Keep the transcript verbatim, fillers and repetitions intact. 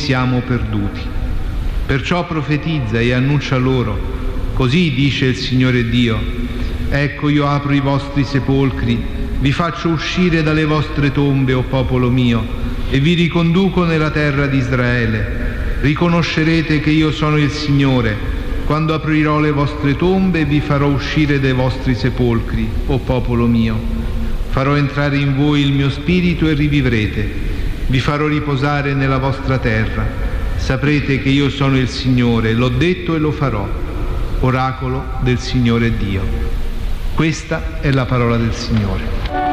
siamo perduti. Perciò profetizza e annuncia loro: così dice il Signore Dio, ecco io apro i vostri sepolcri, vi faccio uscire dalle vostre tombe, o popolo mio, e vi riconduco nella terra di Israele. Riconoscerete che io sono il Signore, quando aprirò le vostre tombe e vi farò uscire dai vostri sepolcri, o popolo mio. Farò entrare in voi il mio spirito e rivivrete. Vi farò riposare nella vostra terra. Saprete che io sono il Signore, l'ho detto e lo farò. Oracolo del Signore Dio. Questa è la parola del Signore.